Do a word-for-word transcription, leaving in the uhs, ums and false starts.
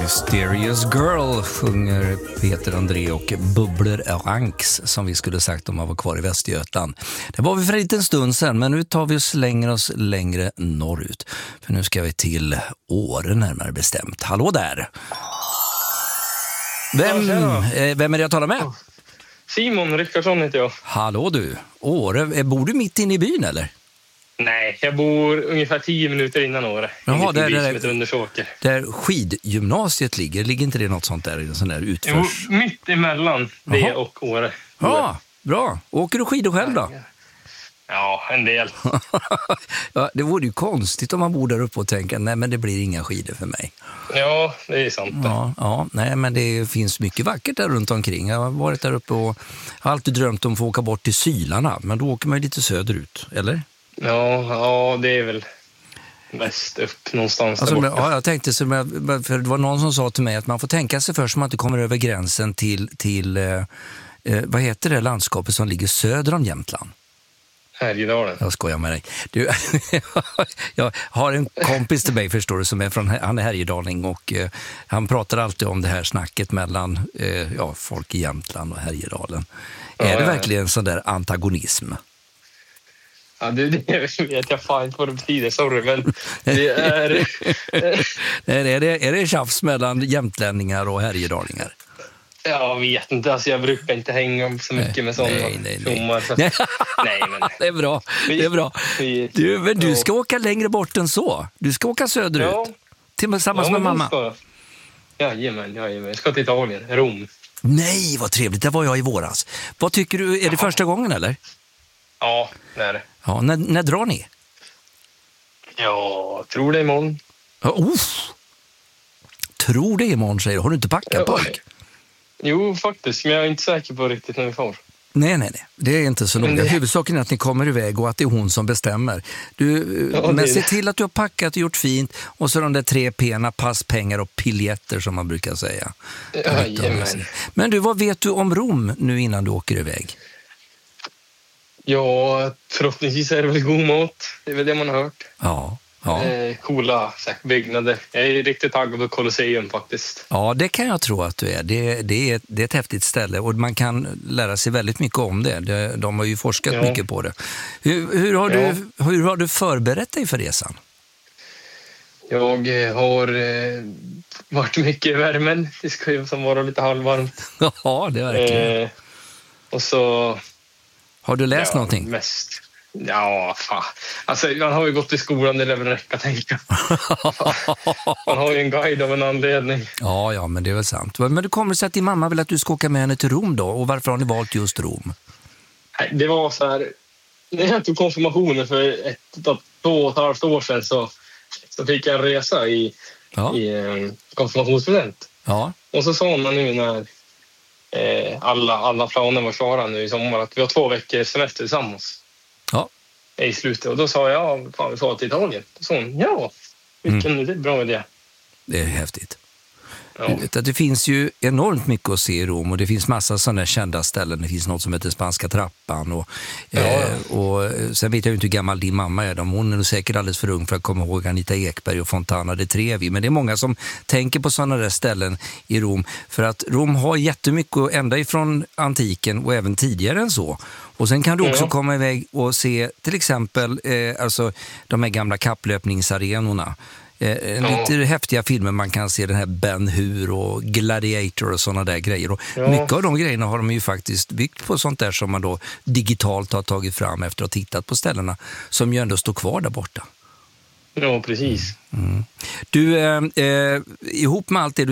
Mysterious Girl sjunger Peter André och Bubbler Ranks, som vi skulle sagt om man var kvar i Västergötland. Det var vi för en liten stund sedan, men nu tar vi och slänger oss längre norrut. För nu ska vi till Åre närmare bestämt. Hallå där! Vem, eh, vem är det jag talar med? Simon Rickardsson heter jag. Hallå du, Åre, bor du mitt inne i byn eller? Nej, jag bor ungefär tio minuter innan Åre. Jaha, där, där, där, Undersåker. där skidgymnasiet ligger, ligger inte det något sånt där? En sån där utförs... Jo, mitt emellan det Jaha. och Åre. Ja, bra. Åker du skidor själv då? Ja, en del. Ja, det vore ju konstigt om man bor där uppe och tänker nej men det blir inga skidor för mig. Ja, det är sant. Ja, ja, nej men det finns mycket vackert där runt omkring. Jag har varit där uppe och har alltid drömt om att få åka bort till Sylarna, men då åker man ju lite söderut, eller? Ja, ja, det är väl mest upp någonstans alltså, där borta. Ja, jag tänkte så, för det var någon som sa till mig att man får tänka sig först så man inte kommer över gränsen till, till eh, vad heter det landskapet som ligger söder om Jämtland? Härjedalen. Jag skojar med dig. Du, jag har en kompis till mig, förstår du, som är från, han är härjedaling och eh, han pratar alltid om det här snacket mellan eh, ja, folk i Jämtland och Härjedalen. Ja, är det ja, verkligen sån där antagonism? Ja, det, det vet jag fan inte vad det betyder, sorry, men det är... är, det, är det tjafs mellan jämtlänningar och härjedalingar? Jag vet inte, alltså jag brukar inte hänga så mycket nej, med sådana nej, nej, nej. Så... nej, men... Det är bra, det är bra. Du, men du ska åka längre bort än så. Du ska åka söderut. Ja. Tillsammans ja, med mamma. Ska... Jajamän, jajamän. Jag ska till Italien, Rom. Nej, vad trevligt. Det var jag i våras. Vad tycker du, är det ja. första gången eller? Ja, det är det. Ja, när, när drar ni? Ja, tror det imorgon. Ja, oh. Tror det imorgon, säger du. Har du inte packat på? Ja. Jo, faktiskt. Men jag är inte säker på riktigt när vi får. Nej, nej, nej. Det är inte så noga. Det... Huvudsaken är att ni kommer iväg och att det är hon som bestämmer. Du, ja, men se till att du har packat och gjort fint. Och så de där tre pena, pass, pengar och piljetter som man brukar säga. Ja, jajamän. Men du, vad vet du om Rom nu innan du åker iväg? Ja, förhoppningsvis är det väl god mat. Det är väl det man har hört. Ja. Ja. Eh, coola byggnader. Jag är riktigt taggad på Colosseum faktiskt. Ja, det kan jag tro att du är. Det, det, är, det är ett häftigt ställe och man kan lära sig väldigt mycket om det. det de har ju forskat ja. mycket på det. Hur, hur, har ja. du, hur har du förberett dig för resan? Jag har eh, varit mycket i värmen. Det ska ju som vara lite halvvarmt. Ja, det är verkligen. Eh, och så... Har du läst ja, någonting? Mest... Ja, fan. Alltså, man har ju gått i skolan, det lär väl räcka, tänka. Man har ju en guide av en anledning. Ja, ja, men det är väl sant. Men du kommer så att din mamma vill att du ska åka med henne till Rom då? Och varför har ni valt just Rom? Det var så här... När jag tog konfirmationen för ett, två och ett halvt år sedan så, så fick jag en resa i, ja. i eh, konfirmationspresent. Ja. Och så sa man nu när eh, alla, alla planer var klara nu i sommar att vi har två veckor semester tillsammans. Ja. I slutet. Och då sa jag, ja, fan vi får till Italien. Och så hon, ja, vilken mm. bra idé. Det är häftigt. Ja. Du vet att det finns ju enormt mycket att se i Rom och det finns massa sådana kända ställen. Det finns något som heter Spanska trappan och, ja. eh, och sen vet jag ju inte hur gammal din mamma är. Hon är säkert alldeles för ung för att komma ihåg Anita Ekberg och Fontana di Trevi. Men det är många som tänker på sådana där ställen i Rom för att Rom har jättemycket ända ifrån antiken och även tidigare än så. Och sen kan du också ja. komma iväg och se till exempel eh, alltså, de här gamla kapplöpningsarenorna. Eh, ja. Lite häftiga filmer man kan se, den här Ben Hur och Gladiator och sådana där grejer. Och ja. mycket av de grejerna har de ju faktiskt byggt på sånt där som man då digitalt har tagit fram efter att ha tittat på ställena som ju ändå står kvar där borta. Ja, precis. Mm. Du, eh, eh, ihop med allt det du